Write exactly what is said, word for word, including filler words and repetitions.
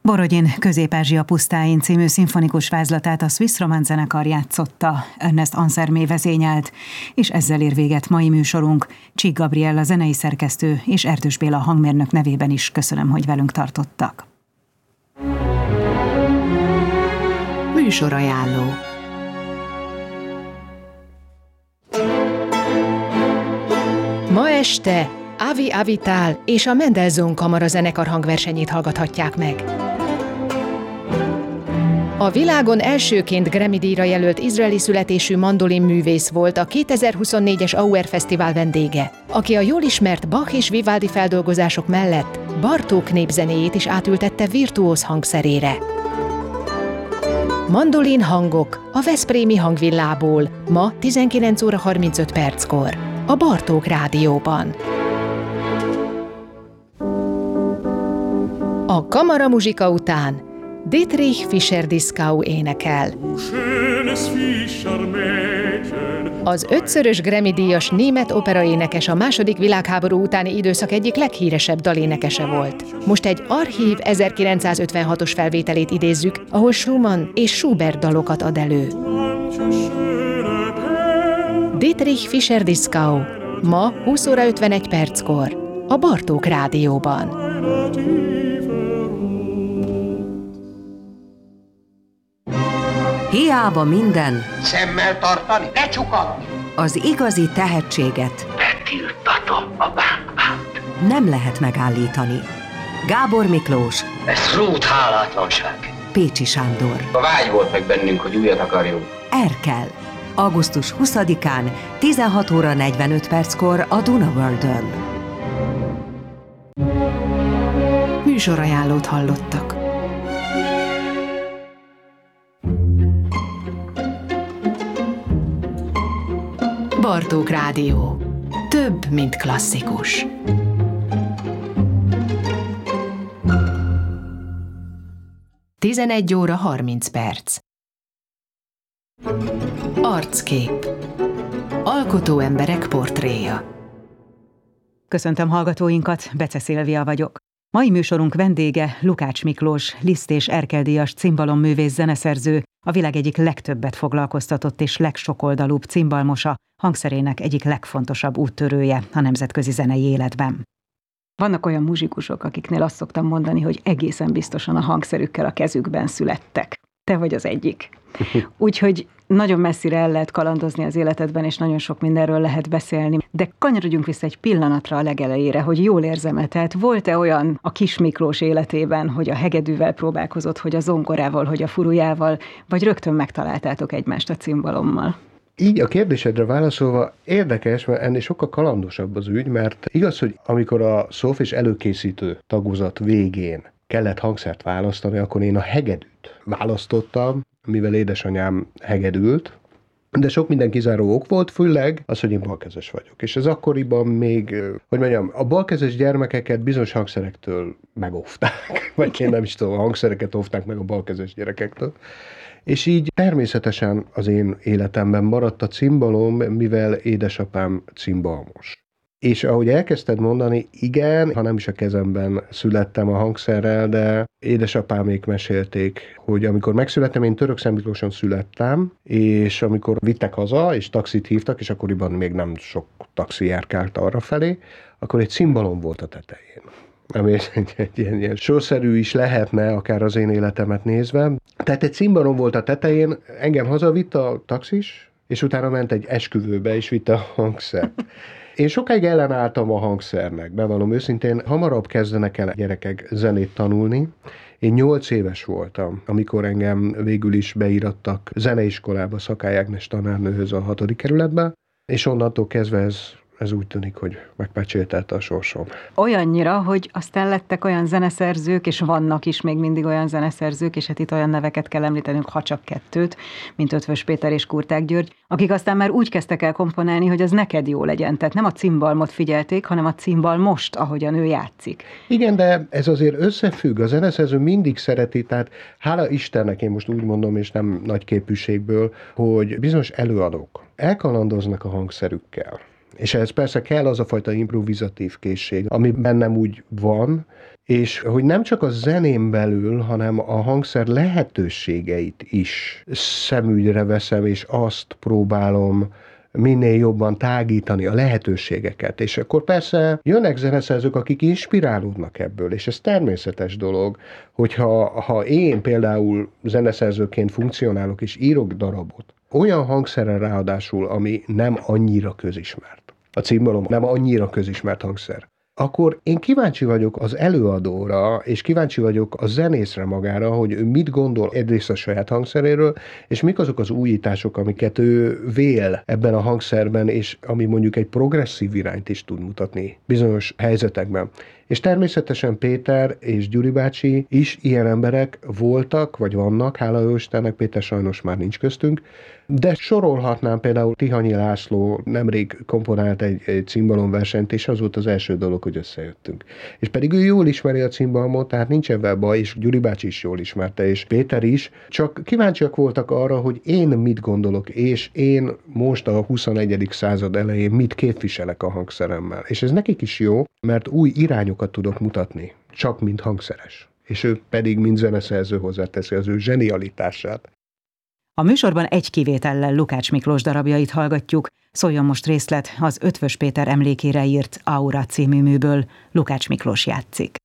Borodin Közép-Ázsia pusztáin című szimfonikus vázlatát a Swiss Romance zenekar játszotta, Ernest Ansermé vezényelt, és ezzel ér véget mai műsorunk. Csík Gabriella zenei szerkesztő és Erdős Béla hangmérnök nevében is köszönöm, hogy velünk tartottak. Műsorajánló. Ma este Avi Avital és a Mendelssohn Kamara zenekar hangversenyét hallgathatják meg. A világon elsőként Grammy-díjra jelölt izraeli születésű mandolinművész volt a kétezer-huszonnégyes Auer Fesztivál vendége, aki a jól ismert Bach és Vivaldi feldolgozások mellett Bartók népzenéjét is átültette virtuóz hangszerére. Mandolin hangok a Veszprémi Hangvillából ma tizenkilenc óra harmincöt perckor a Bartók Rádióban. A kamaramuzsika után Dietrich Fischer-Dieskau énekel. Az ötszörös Grammy-díjas német operaénekes a második világháború utáni időszak egyik leghíresebb dalénekese volt. Most egy archív ezerkilencszázötvenhatos felvételét idézzük, ahol Schumann és Schubert dalokat ad elő. Dietrich Fischer-Dieskau ma húsz óra ötvenegy perckor a Bartók Rádióban. Hiába minden, szemmel tartani, ne csukatni. Az igazi tehetséget Betiltatom a bánkbát. nem lehet megállítani. Gábor Miklós, Ez rút hálátlanság. Pécsi Sándor, A vágy volt meg bennünk, hogy újat akarjunk. Erkel. augusztus huszadikán tizenhat óra negyvenöt perckor a Duna Worldön. Műsorajánlót hallottak. Bartók Rádió. Több, mint klasszikus. tizenegy óra harminc perc. Arckép. Alkotó emberek portréja. Köszöntöm hallgatóinkat, Bece Szilvia vagyok. Mai műsorunk vendége Lukács Miklós, Liszt és Erkel-díjas cimbalom-művész zeneszerző, a világ egyik legtöbbet foglalkoztatott és legsokoldalúbb cimbalmosa, hangszerének egyik legfontosabb úttörője a nemzetközi zenei életben. Vannak olyan muzsikusok, akiknél azt szoktam mondani, hogy egészen biztosan a hangszerükkel a kezükben születtek. Te vagy az egyik. Úgyhogy nagyon messzire el lehet kalandozni az életedben, és nagyon sok mindenről lehet beszélni. De kanyarodjunk vissza egy pillanatra a legelejére, hogy jól érzem-e. Tehát volt-e olyan a kis Miklós életében, hogy a hegedűvel próbálkozott, hogy a zongorával, hogy a furujával, vagy rögtön megtaláltátok egymást a cimbalommal? Így a kérdésedre válaszolva érdekes, mert ennél sokkal kalandosabb az ügy, mert igaz, hogy amikor a szólfés előkészítő tagozat végén kellett hangszert választani, akkor én a hegedűt választottam, mivel édesanyám hegedült, de sok minden kizáró ok volt, főleg az, hogy én balkezes vagyok. És ez akkoriban még, hogy mondjam, a balkezes gyermekeket bizonyos hangszerektől megóvták, vagy én nem is tudom, a hangszereket óvták meg a balkezes gyerekektől. És így természetesen az én életemben maradt a cimbalom, mivel édesapám cimbalmos. És ahogy elkezdted mondani, igen, ha nem is a kezemben születtem a hangszerrel, de édesapámék mesélték, hogy amikor megszülettem, én Törökszent Miklóson születtem, és amikor vittek haza, és taxit hívtak, és akkoriban még nem sok taxi járkált arrafelé, akkor egy cimbalom volt a tetején. Ami egy, egy ilyen, ilyen sorszerű is lehetne, akár az én életemet nézve. Tehát egy cimbalom volt a tetején, engem hazavitt a taxis, és utána ment egy esküvőbe, és vitte a hangszert. Én sokáig ellenálltam a hangszernek, bevallom őszintén, hamarabb kezdenek el gyerekek zenét tanulni. Én nyolc éves voltam, amikor engem végül is beírattak zeneiskolába Szakály Ágnes tanárnőhöz a hatodik kerületbe, és onnantól kezdve ez, ez úgy tűnik, hogy megpecsételte a sorsom. Olyannyira, hogy aztán lettek olyan zeneszerzők, és vannak is még mindig olyan zeneszerzők, és hát itt olyan neveket kell említenünk, ha csak kettőt, mint Ötvös Péter és Kurták György, akik aztán már úgy kezdtek el komponálni, hogy az neked jó legyen. Tehát nem a cimbalmot figyelték, hanem a cimbalmost, ahogyan ő játszik. Igen, de ez azért összefügg. A zeneszerző mindig szereti, tehát hála Istennek, én most úgy mondom, és nem nagy képűségből, hogy bizonyos előadók elkalandoznak a hangszerükkel. És ehhez persze kell az a fajta improvizatív készség, ami bennem úgy van, és hogy nem csak a zenén belül, hanem a hangszer lehetőségeit is szemügyre veszem, és azt próbálom minél jobban tágítani a lehetőségeket. És akkor persze jönnek zeneszerzők, akik inspirálódnak ebből, és ez természetes dolog, hogyha ha én például zeneszerzőként funkcionálok és írok darabot, olyan hangszerrel ráadásul, ami nem annyira közismert. A cimbalom nem annyira közismert hangszer. Akkor én kíváncsi vagyok az előadóra, és kíváncsi vagyok a zenészre magára, hogy ő mit gondol egyrészt a saját hangszeréről, és mik azok az újítások, amiket ő vél ebben a hangszerben, és ami mondjuk egy progresszív irányt is tud mutatni bizonyos helyzetekben. És természetesen Péter és Gyuri bácsi is ilyen emberek voltak, vagy vannak, hála jó Istennek, Péter sajnos már nincs köztünk, de sorolhatnám például Tihanyi László nemrég komponált egy, egy cimbalomversenyt, és az volt az első dolog, hogy összejöttünk. És pedig ő jól ismeri a cimbalmot, tehát nincs ebben baj, és Gyuri bácsi is jól ismerte, és Péter is, csak kíváncsiak voltak arra, hogy én mit gondolok, és én most a huszonegyedik század elején mit képviselek a hangszeremmel. És ez nekik is jó, mert új irányokat tudok mutatni, csak mint hangszeres. És ő pedig, mint zeneszerző hozzáteszi az ő zsenialitását. A műsorban egy kivétellel Lukács Miklós darabjait hallgatjuk. Szóljon most részlet az Eötvös Péter emlékére írt Aura című műből. Lukács Miklós játszik.